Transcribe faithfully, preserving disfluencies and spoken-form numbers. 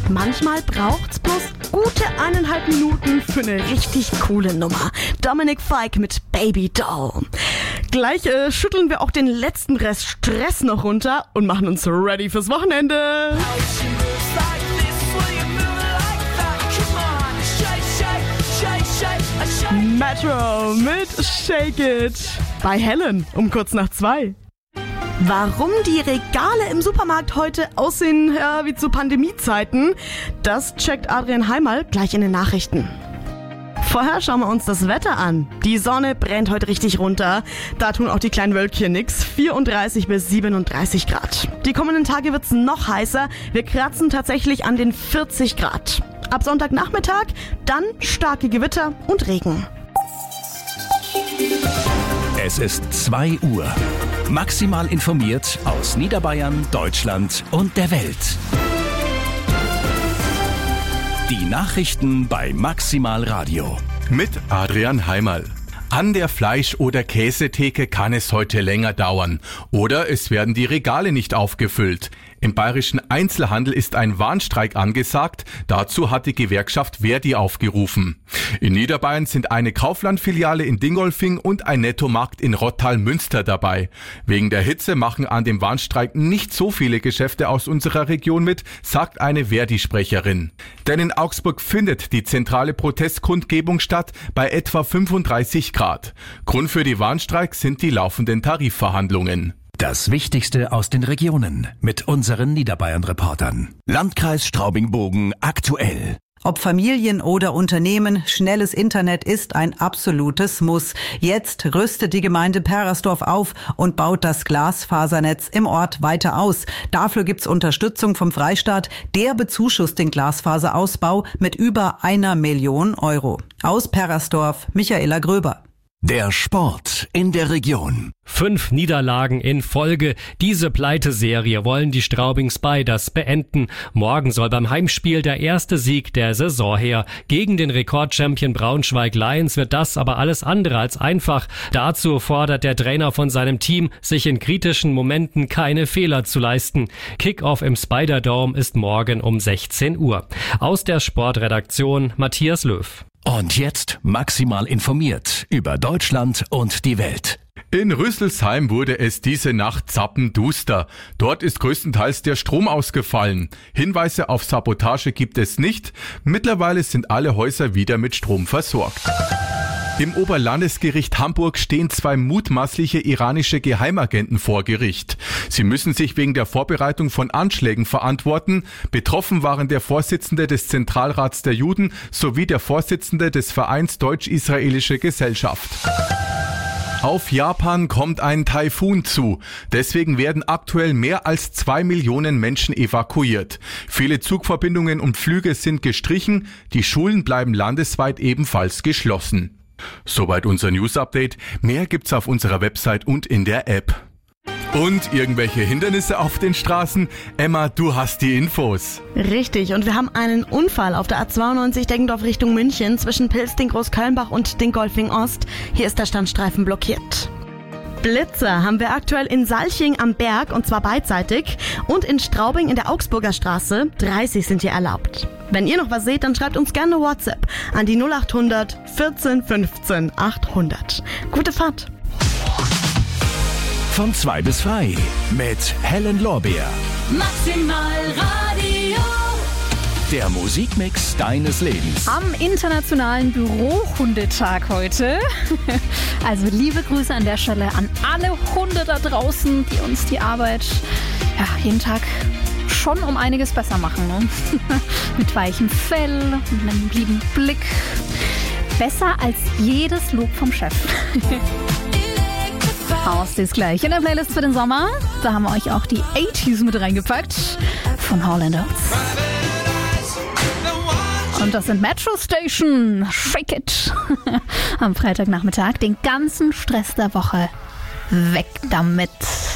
Manchmal braucht's bloß gute eineinhalb Minuten für eine richtig coole Nummer. Dominic Fike mit Baby Doll. Gleich äh, schütteln wir auch den letzten Rest Stress noch runter und machen uns ready fürs Wochenende. Metro mit Shake It bei Helen um kurz nach zwei. Warum die Regale im Supermarkt heute aussehen ja, wie zu Pandemiezeiten, das checkt Adrian Heimal gleich in den Nachrichten. Vorher schauen wir uns das Wetter an. Die Sonne brennt heute richtig runter. Da tun auch die kleinen Wölkchen nix. vierunddreißig bis siebenunddreißig Grad. Die kommenden Tage wird's noch heißer. Wir kratzen tatsächlich an den vierzig Grad. Ab Sonntagnachmittag dann starke Gewitter und Regen. Es ist zwei Uhr. Maximal informiert aus Niederbayern, Deutschland und der Welt. Die Nachrichten bei Maximal Radio. Mit Adrian Heimal. An der Fleisch- oder Käsetheke kann es heute länger dauern. Oder es werden die Regale nicht aufgefüllt. Im bayerischen Einzelhandel ist ein Warnstreik angesagt. Dazu hat die Gewerkschaft Verdi aufgerufen. In Niederbayern sind eine Kaufland-Filiale in Dingolfing und ein Nettomarkt in Rottal-Münster dabei. Wegen der Hitze machen an dem Warnstreik nicht so viele Geschäfte aus unserer Region mit, sagt eine Verdi-Sprecherin. Denn in Augsburg findet die zentrale Protestkundgebung statt bei etwa fünfunddreißig Grad. Grund für die Warnstreik sind die laufenden Tarifverhandlungen. Das Wichtigste aus den Regionen mit unseren Niederbayern-Reportern. Landkreis Straubing-Bogen aktuell. Ob Familien oder Unternehmen, schnelles Internet ist ein absolutes Muss. Jetzt rüstet die Gemeinde Perasdorf auf und baut das Glasfasernetz im Ort weiter aus. Dafür gibt's Unterstützung vom Freistaat. Der bezuschusst den Glasfaserausbau mit über einer Million Euro. Aus Perasdorf, Michaela Gröber. Der Sport in der Region. Fünf Niederlagen in Folge. Diese Pleiteserie wollen die Straubing Spiders beenden. Morgen soll beim Heimspiel der erste Sieg der Saison her. Gegen den Rekordchampion Braunschweig Lions wird das aber alles andere als einfach. Dazu fordert der Trainer von seinem Team, sich in kritischen Momenten keine Fehler zu leisten. Kickoff im Spiderdome ist morgen um sechzehn Uhr. Aus der Sportredaktion Matthias Löw. Und jetzt maximal informiert über Deutschland und die Welt. In Rüsselsheim wurde es diese Nacht zappenduster. Dort ist größtenteils der Strom ausgefallen. Hinweise auf Sabotage gibt es nicht. Mittlerweile sind alle Häuser wieder mit Strom versorgt. Im Oberlandesgericht Hamburg stehen zwei mutmaßliche iranische Geheimagenten vor Gericht. Sie müssen sich wegen der Vorbereitung von Anschlägen verantworten. Betroffen waren der Vorsitzende des Zentralrats der Juden sowie der Vorsitzende des Vereins Deutsch-Israelische Gesellschaft. Auf Japan kommt ein Taifun zu. Deswegen werden aktuell mehr als zwei Millionen Menschen evakuiert. Viele Zugverbindungen und Flüge sind gestrichen. Die Schulen bleiben landesweit ebenfalls geschlossen. Soweit unser News-Update. Mehr gibt's auf unserer Website und in der App. Und irgendwelche Hindernisse auf den Straßen? Emma, du hast die Infos. Richtig, und wir haben einen Unfall auf der A zweiundneunzig Deggendorf Richtung München zwischen Pilsting Großkölnbach und Dingolfing Ost. Hier ist der Standstreifen blockiert. Blitzer haben wir aktuell in Salching am Berg und zwar beidseitig und in Straubing in der Augsburger Straße. dreißig sind hier erlaubt. Wenn ihr noch was seht, dann schreibt uns gerne WhatsApp an die null acht hundert vierzehn fünfzehn achthundert. Gute Fahrt! Von zwei bis frei mit Helen Lorbeer. Maximal Radio. Der Musikmix deines Lebens. Am Internationalen Bürohundetag heute. Also liebe Grüße an der Stelle an alle Hunde da draußen, die uns die Arbeit ja, jeden Tag schon um einiges besser machen. Ne? Mit weichem Fell, mit einem lieben Blick. Besser als jedes Lob vom Chef. Aus ist gleich in der Playlist für den Sommer. Da haben wir euch auch die achtziger mit reingepackt von Hall and Oates. Und das sind Metro Station, Shake It. Am Freitagnachmittag den ganzen Stress der Woche weg damit.